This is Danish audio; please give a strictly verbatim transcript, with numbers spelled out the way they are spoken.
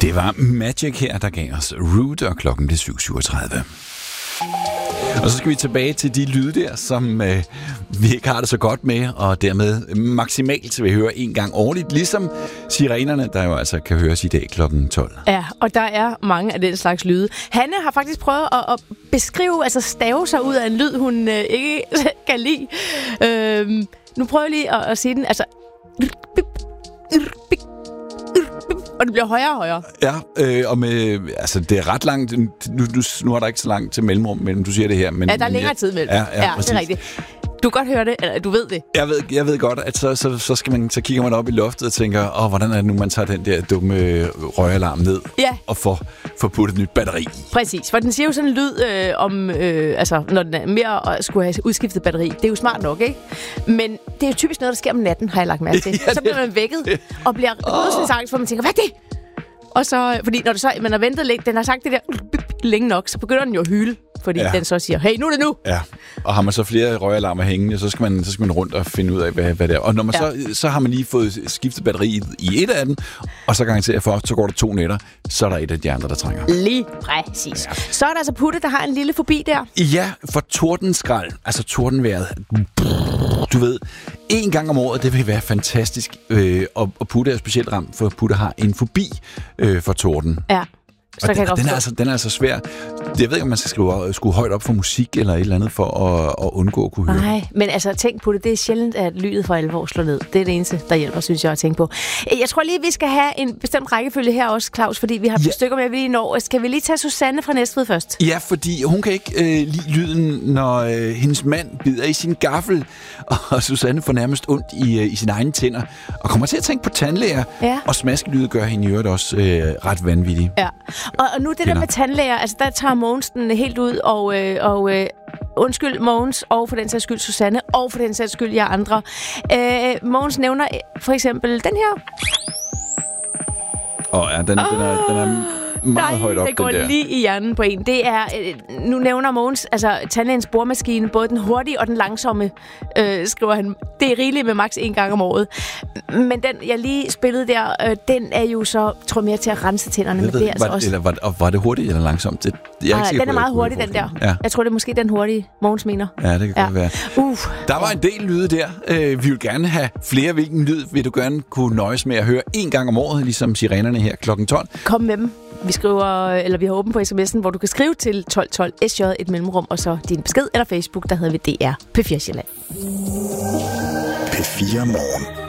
Det var Magic her, der gav os Root, og klokken blev syv syvogtredive. Og så skal vi tilbage til de lyde der, som øh, vi ikke har det så godt med, og dermed maksimalt vil høre en gang årligt, ligesom sirenerne, der jo altså kan høres i dag klokken tolv. Ja, og der er mange af den slags lyde. Hanne har faktisk prøvet at, at beskrive, altså stave sig ud af en lyd, hun øh, ikke kan lide. Øh, nu prøver jeg lige at, at sige den, altså... Og det bliver højere og højere. Ja, øh, og med, altså det er ret langt. Nu, nu, nu er der ikke så langt til mellemrum, men du siger det her. Men, ja, der er længere ja, tid mellem. Ja, ja, ja det er rigtigt. Du kan godt høre det, eller du ved det. Jeg ved, jeg ved godt, at så, så, så, skal man, så kigger man op i loftet og tænker, åh, hvordan er det nu, man tager den der dumme røgalarm ned ja. og får, får puttet et nyt batteri. Præcis, for den siger jo sådan en lyd øh, om, øh, altså når den er mere at skulle have udskiftet batteri. Det er jo smart nok, ikke? Men det er jo typisk noget, der sker om natten, har jeg lagt mærke til. ja, så bliver man vækket og bliver rødelsensangst, hvor man tænker, hvad er det? Og så, fordi når du så, man har ventet længe, den har sagt det der længe nok, så begynder den jo at hyle, fordi ja. den så siger, hey, nu er det nu. Ja, og har man så flere røgalarmer hængende, så skal man, så skal man rundt og finde ud af, hvad, hvad det er. Og når man ja. så, så har man lige fået skiftet batteriet i et af dem, og så garanterer jeg for, så går der to nætter, så er der et af de andre, der trænger. Lige præcis. Ja. Så er der altså Putte, der har en lille fobi der. Ja, for tordenskrald, altså tordenvejret. Du ved, en gang om året, det vil være fantastisk. Øh, og, og Putte er specielt ramt, for Putte har en fobi øh, for torden. Ja. Så og kan den, den, er altså, den er altså svær. Jeg ved ikke, om man skal skrive, skrive højt op for musik eller et eller andet, for at, at undgå at kunne høre. Nej, men altså tænk på det. Det er sjældent, at lydet for alvor slår ned. Det er det eneste, der hjælper, synes jeg, at tænke på. Jeg tror lige, vi skal have en bestemt rækkefølge her også, Claus, fordi vi har ja. et stykker med, vi lige når. Skal vi lige tage Susanne fra Næstved først? Ja, fordi hun kan ikke øh, lide lyden, når øh, hendes mand bider i sin gaffel, og Susanne får nærmest ondt i, øh, i sine egne tænder, og kommer til at tænke på tandlæger, ja. og smaskelydet gør hende i øvrigt også øh, ret vanvittig. Ja, og, og nu det der med tandlæger, altså der tager Mogens den helt ud, og, øh, og øh, undskyld Mogens, og for den sags skyld Susanne, og for den sags skyld jer andre. Øh, Mogens nævner for eksempel den her. Åh oh, ja, den, oh. den, er, den er meget Nej, højt op, det går den der. lige i hjernen på en. Det er, øh, nu nævner Mogens, altså tandlægens boremaskine, både den hurtige og den langsomme, øh, skriver han. Det er rigeligt med maks en gang om året. Men den, jeg lige spillede der, øh, den er jo så, tror jeg, mere til at rense tænderne. Jeg med ved, det altså var, også. Eller var, og var det hurtigt eller langsomt? Det, jeg er ah, ikke sikker den er på, meget hurtig, den der. Ja. Jeg tror, det er måske den hurtige, Mogens mener. Ja, det kan ja. godt være. Uh. Der var en del lyde der. Øh, vi vil gerne have flere. Hvilken lyd vil du gerne kunne nøjes med at høre en gang om året, ligesom sirenerne her klokken tolv? Kom med dem. Vi skriver, eller vi har åbent på sms'en, hvor du kan skrive til tolv tolv S J et mellemrum, og så din besked, eller Facebook, der hedder vi D R P fire Sjælland. P fire Morgen.